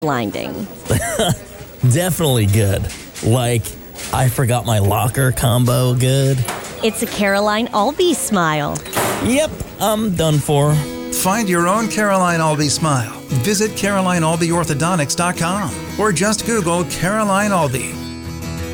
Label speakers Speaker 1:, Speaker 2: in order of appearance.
Speaker 1: blinding.
Speaker 2: Definitely good. Like, I forgot my locker combo good.
Speaker 1: It's a Caroline Albee smile.
Speaker 2: Yep, I'm done for.
Speaker 3: Find your own Caroline Albee smile. Visit CarolineAlbeeOrthodontics.com or just Google Caroline Albee.